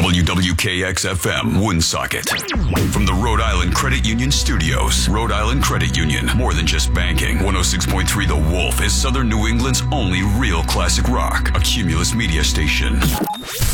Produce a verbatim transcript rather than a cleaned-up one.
W W K X F M, Woonsocket. From the Rhode Island Credit Union Studios. Rhode Island Credit Union, more than just banking. one oh six point three The Wolf is Southern New England's only real classic rock. A Cumulus media station.